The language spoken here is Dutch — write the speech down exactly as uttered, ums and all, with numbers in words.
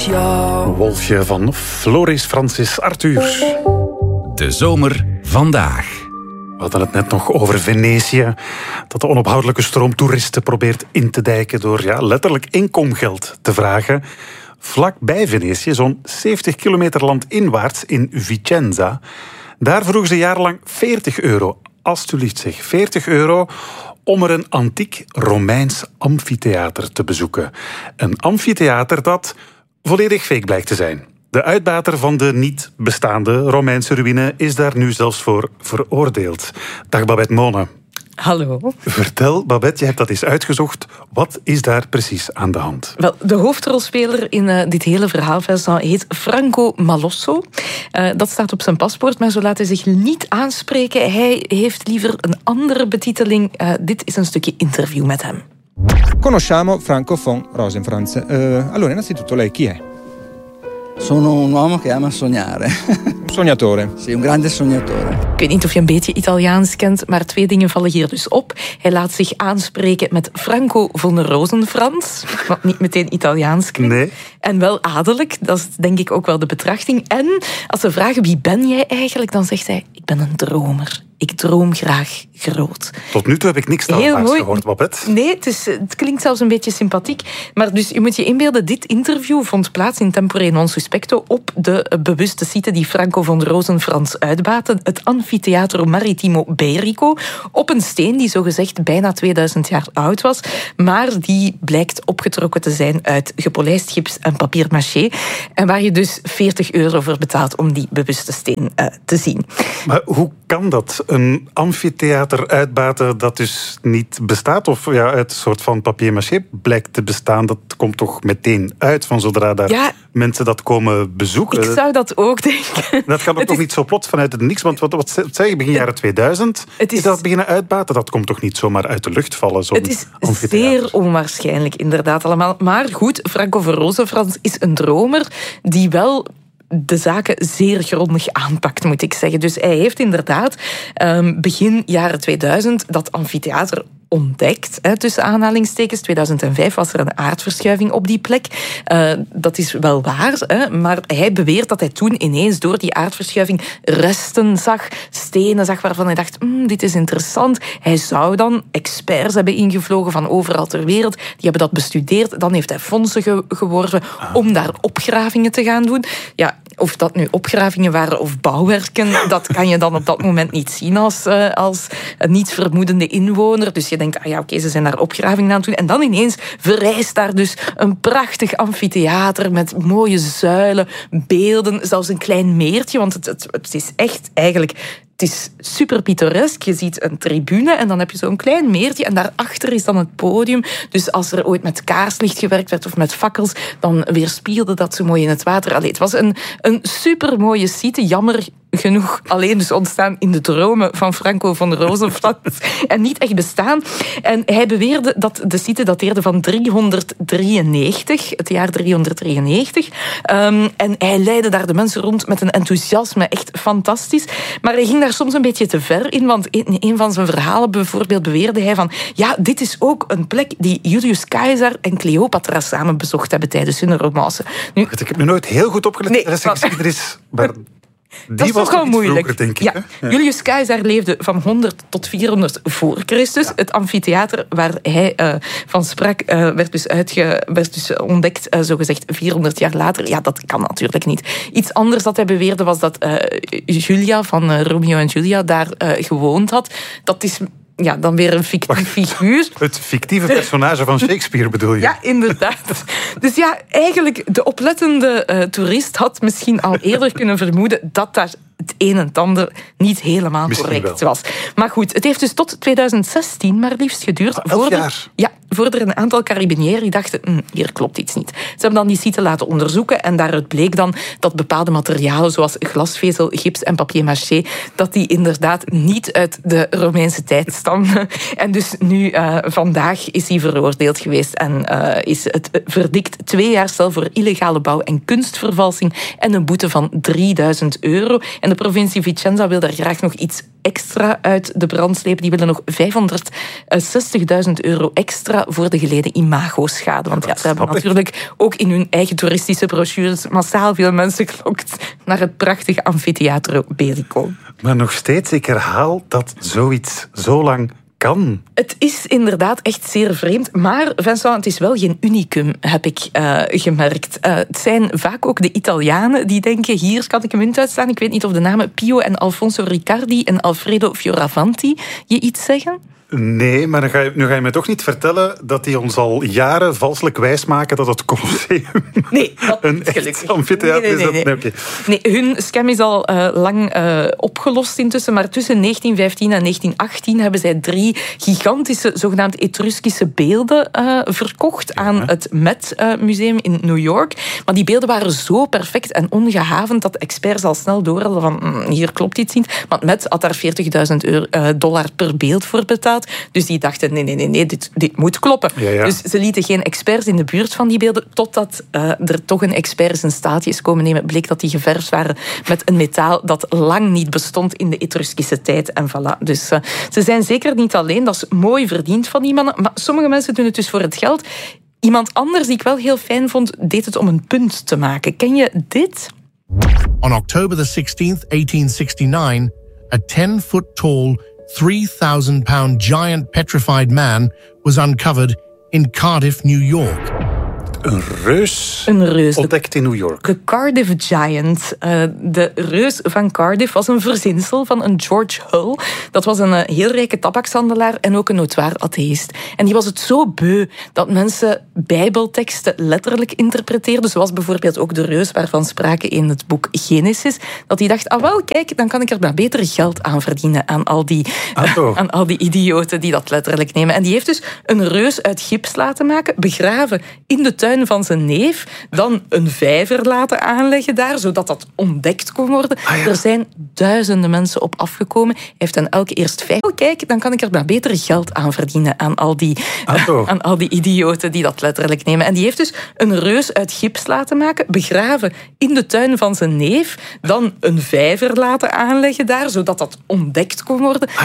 is jou. Wolfje van Floris Francis Arthur. De zomer vandaag. We hadden het net nog over Venetië, dat de onophoudelijke stroom toeristen probeert in te dijken door ja, letterlijk inkomgeld te vragen. Vlakbij Venetië, zo'n zeventig kilometer landinwaarts in Vicenza, daar vroegen ze jarenlang veertig euro, alstublieft zeg, veertig euro, om er een antiek Romeins amfitheater te bezoeken. Een amfitheater dat volledig fake blijkt te zijn. De uitbater van de niet bestaande Romeinse ruïne is daar nu zelfs voor veroordeeld. Dag Babette Mone. Hallo. Vertel, Babette, je hebt dat eens uitgezocht. Wat is daar precies aan de hand? Wel, de hoofdrolspeler in uh, dit hele verhaal Vincent, heet Franco Malosso. Uh, dat staat op zijn paspoort, maar zo laat hij zich niet aanspreken. Hij heeft liever een andere betiteling. Uh, dit is een stukje interview met hem. Conosciamo Franco von Rosenfranz. Uh, allora, innanzitutto lei chi è? Sono un uomo che ama sognare. Sognatore. Sì, un grande sognatore. Ik weet niet of je een beetje Italiaans kent, maar twee dingen vallen hier dus op. Hij laat zich aanspreken met Franco von Rosenfranz, wat niet meteen Italiaans klinkt. Nee. En wel adellijk, dat is denk ik ook wel de betrachting. En als ze vragen wie ben jij eigenlijk, dan zegt hij, ik ben een dromer. Ik droom graag groot. Tot nu toe heb ik niks taalbaars gehoord, Babette. Nee, het, is, het klinkt zelfs een beetje sympathiek. Maar dus je moet je inbeelden, dit interview vond plaats in tempore non suspecto op de bewuste site die Franco von Rosenfranz uitbaatte, het Anfiteatro Marittimo Berico, op een steen die zogezegd bijna tweeduizend jaar oud was, maar die blijkt opgetrokken te zijn uit gepolijst gips en papier-maché, en waar je dus veertig euro voor betaalt om die bewuste steen uh, te zien. Maar hoe kan dat? Een amfitheater uitbaten dat dus niet bestaat, of ja, uit een soort van papier-maché blijkt te bestaan, dat komt toch meteen uit van zodra daar ja, mensen dat komen bezoeken? Ik zou dat ook denken. Dat kan ook toch is... niet zo plots vanuit het niks, want wat, wat zeg je, begin jaren tweeduizend, het is... is dat beginnen uitbaten? Dat komt toch niet zomaar uit de lucht vallen? Zo'n het is zeer onwaarschijnlijk, inderdaad allemaal. Maar goed, Franco von Rosenfranz is een dromer die wel de zaken zeer grondig aanpakt, moet ik zeggen. Dus hij heeft inderdaad um, begin jaren tweeduizend dat amfitheater ontdekt, hè, tussen aanhalingstekens. tweeduizend vijf was er een aardverschuiving op die plek. Uh, dat is wel waar, hè, maar hij beweert dat hij toen ineens door die aardverschuiving resten zag, stenen zag waarvan hij dacht, mm, dit is interessant. Hij zou dan experts hebben ingevlogen van overal ter wereld. Die hebben dat bestudeerd. Dan heeft hij fondsen ge- geworven ah. om daar opgravingen te gaan doen. Ja, of dat nu opgravingen waren of bouwwerken, dat kan je dan op dat moment niet zien als, uh, als niet vermoedende inwoner. Dus je denkt, ah ja, oké, okay, ze zijn daar opgravingen aan het doen. En dan ineens verrijst daar dus een prachtig amfitheater met mooie zuilen, beelden, zelfs een klein meertje, want het, het, het is echt eigenlijk... Het is super pittoresk. Je ziet een tribune en dan heb je zo'n klein meertje en daarachter is dan het podium. Dus als er ooit met kaarslicht gewerkt werd of met fakkels, dan weerspiegelde dat zo mooi in het water. Allee, het was een, een super mooie site. Jammer genoeg alleen dus ontstaan in de dromen van Franco von Rosenfranz en niet echt bestaan. En hij beweerde dat de site dateerde van driehonderddrieënnegentig, het jaar driehonderddrieënnegentig. Um, en hij leidde daar de mensen rond met een enthousiasme, echt fantastisch. Maar hij ging daar soms een beetje te ver in, want in een van zijn verhalen bijvoorbeeld beweerde hij van, ja, dit is ook een plek die Julius Caesar en Cleopatra samen bezocht hebben tijdens hun romance. Nu, ik heb nu nooit heel goed opgelet. Nee, dat is er is, maar... Die dat is was toch wel moeilijk. Vroeger, denk ik, ja. Ja. Julius Caesar leefde van honderd tot vierhonderd voor Christus. Ja. Het amfitheater waar hij uh, van sprak, uh, werd, dus uitge, werd dus ontdekt, uh, zogezegd vierhonderd jaar later. Ja, dat kan natuurlijk niet. Iets anders dat hij beweerde was dat uh, Julia van uh, Romeo en Julia daar uh, gewoond had. Dat is... Ja, dan weer een fictief figuur. Het fictieve personage van Shakespeare bedoel je? Ja, inderdaad. Dus ja, eigenlijk de oplettende uh, toerist had misschien al eerder kunnen vermoeden dat daar het een en het ander niet helemaal misschien correct wel was. Maar goed, het heeft dus tot tweeduizend zestien maar liefst geduurd. Ah, elf jaar? Ja, voordat er een aantal carabinieri die dachten, hm, hier klopt iets niet. Ze hebben dan die site laten onderzoeken en daaruit bleek dan dat bepaalde materialen zoals glasvezel, gips en papier-maché, dat die inderdaad niet uit de Romeinse tijd stammen. dan. En dus nu, uh, vandaag is hij veroordeeld geweest en uh, is het verdikt twee jaar cel voor illegale bouw en kunstvervalsing en een boete van drieduizend euro. En de provincie Vicenza wil daar graag nog iets extra uit de brand slepen. Die willen nog vijfhonderdzestigduizend euro extra voor de geleden imago-schade. Want ja, ze hebben natuurlijk ook in hun eigen toeristische brochures massaal veel mensen gelokt naar het prachtige Amfiteatro Berico. Maar nog steeds, ik herhaal dat zoiets zo lang kan. Het is inderdaad echt zeer vreemd, maar Vincent, het is wel geen unicum, heb ik uh, gemerkt. Uh, het zijn vaak ook de Italianen die denken, hier kan ik een munt uitstaan. Ik weet niet of de namen Pio en Alfonso Riccardi en Alfredo Fioravanti je iets zeggen? Nee, maar dan ga je, nu ga je mij toch niet vertellen dat die ons al jaren valselijk wijsmaken dat het Colosseum nee, dat een echt amfitheater is. Nee, nee, nee. Nee, okay. nee, hun scam is al uh, lang uh, opgelost intussen, maar tussen negentien vijftien en negentien achttien hebben zij drie gigantische zogenaamde Etruskische beelden uh, verkocht aan ja. het Met uh, Museum in New York. Maar die beelden waren zo perfect en ongehavend dat experts al snel door hadden van hm, hier klopt iets niet. Want Met had daar veertigduizend uh, dollar per beeld voor betaald. Dus die dachten, nee, nee, nee, nee dit, dit moet kloppen. Ja, ja. Dus ze lieten geen experts in de buurt van die beelden, totdat uh, er toch een expert in staatje is komen nemen. Bleek dat die geverfd waren met een metaal dat lang niet bestond in de Etruskische tijd. En voilà. Dus uh, ze zijn zeker niet alleen. Dat is mooi verdiend van die mannen. Maar sommige mensen doen het dus voor het geld. Iemand anders die ik wel heel fijn vond, deed het om een punt te maken. Ken je dit? On October the sixteenth, eighteen sixty-nine, a ten-foot tall three thousand pound giant petrified man was uncovered in Cardiff, New York. Een reus, een reus ontdekt in New York. De Cardiff Giant. Uh, de reus van Cardiff was een verzinsel van een George Hull. Dat was een uh, heel rijke tabakshandelaar en ook een notoire atheïst. En die was het zo beu dat mensen bijbelteksten letterlijk interpreteerden, zoals bijvoorbeeld ook de reus waarvan sprake in het boek Genesis. Dat hij dacht, ah wel, kijk, dan kan ik er maar beter geld aan verdienen aan al die, uh, aan al die idioten die dat letterlijk nemen. En die heeft dus een reus uit gips laten maken, begraven in de tuin van zijn neef, dan een vijver laten aanleggen daar, zodat dat ontdekt kon worden. Ah, ja. Er zijn duizenden mensen op afgekomen. Hij heeft dan elke eerst vijf. Oh, kijk, dan kan ik er maar beter geld aan verdienen aan al die, uh, aan al die idioten die dat letterlijk nemen. En die heeft dus een reus uit gips laten maken, begraven in de tuin van zijn neef, dan een vijver laten aanleggen daar, zodat dat ontdekt kon worden.